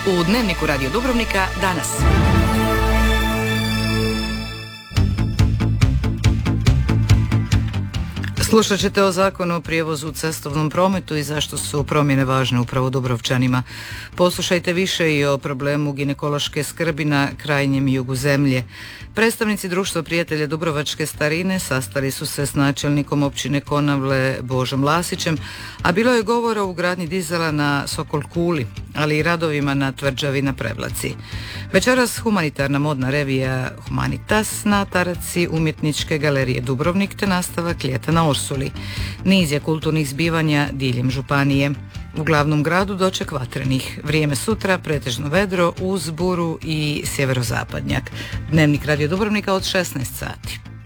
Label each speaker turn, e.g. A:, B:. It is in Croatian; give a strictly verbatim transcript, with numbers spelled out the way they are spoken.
A: u Dnevniku Radio Dubrovnika danas. Slušat ćete o zakonu o prijevozu u cestovnom prometu i zašto su promjene važne upravo Dubrovčanima. Poslušajte više i o problemu ginekološke skrbi na krajnjem jugu zemlje. Predstavnici Društva prijatelja Dubrovačke starine sastali su se s načelnikom općine Konavle Božom Lasićem, a bilo je govora o ugradnji dizela na Sokol Kuli, ali i radovima na tvrđavi na Prevlaci. Večeras humanitarna modna revija Humanitas na taraci Umjetničke galerije Dubrovnik te nastavak Ljeta na Orsuli. Niz je kulturnih zbivanja diljem županije. U glavnom gradu doček vatrenih. Vrijeme sutra pretežno vedro uz buru i sjeverozapadnjak. Dnevnik Radio Dubrovnika od šesnaest sati.